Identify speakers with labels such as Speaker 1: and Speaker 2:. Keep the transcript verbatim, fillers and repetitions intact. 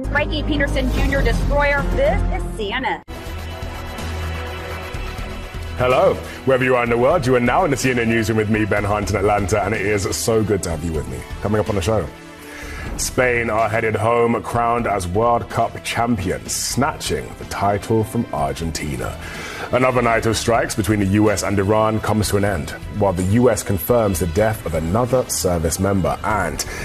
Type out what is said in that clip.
Speaker 1: Mikey Peterson Junior destroyer. This is C N N.
Speaker 2: Hello, wherever you are in the world, you are now in the C N N Newsroom with me, Ben Hunt, in Atlanta, and it is so good to have you with me. Coming up on the show, Spain are headed home, crowned as World Cup champions, snatching the title from Argentina. Another night of strikes between the U S and Iran comes to an end, while the U S confirms the death of another service member, and